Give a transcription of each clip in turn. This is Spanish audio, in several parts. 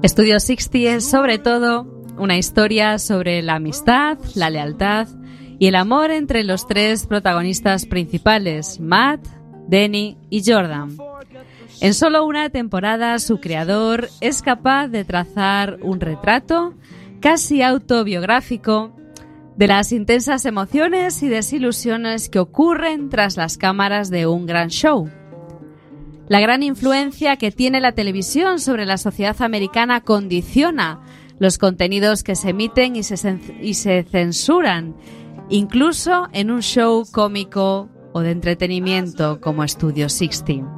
Studio 60 es sobre todo una historia sobre la amistad, la lealtad y el amor entre los tres protagonistas principales, Matt, Denny y Jordan. En solo una temporada, su creador es capaz de trazar un retrato casi autobiográfico de las intensas emociones y desilusiones que ocurren tras las cámaras de un gran show. La gran influencia que tiene la televisión sobre la sociedad americana condiciona los contenidos que se emiten y se censuran, incluso en un show cómico o de entretenimiento como Studio 60.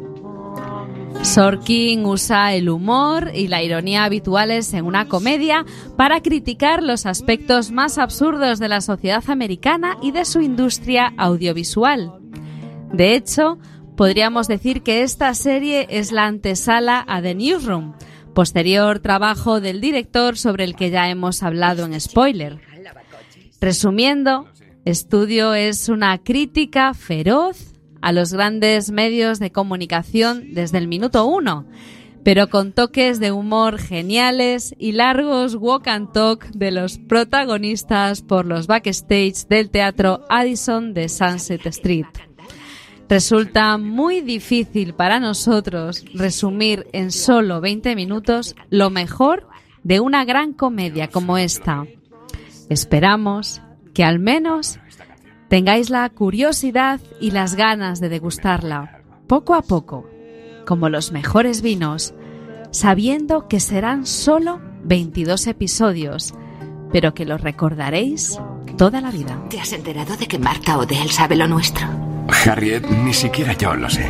Sorkin usa el humor y la ironía habituales en una comedia para criticar los aspectos más absurdos de la sociedad americana y de su industria audiovisual. De hecho, podríamos decir que esta serie es la antesala a The Newsroom, posterior trabajo del director sobre el que ya hemos hablado en Spoiler. Resumiendo, Studio es una crítica feroz a los grandes medios de comunicación desde el minuto 1, pero con toques de humor geniales y largos walk and talk de los protagonistas por los backstage del teatro Addison de Sunset Street. Resulta muy difícil para nosotros resumir en solo 20 minutos lo mejor de una gran comedia como esta. Esperamos que al menos tengáis la curiosidad y las ganas de degustarla, poco a poco, como los mejores vinos, sabiendo que serán solo 22 episodios, pero que los recordaréis toda la vida. ¿Te has enterado de que Martha Odell sabe lo nuestro? Harriet, ni siquiera yo lo sé.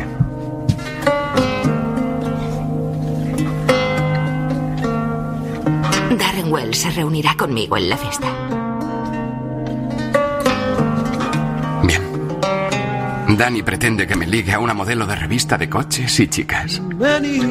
Darren Wells se reunirá conmigo en la fiesta. Bien. Danny pretende que me ligue a una modelo de revista de coches y chicas.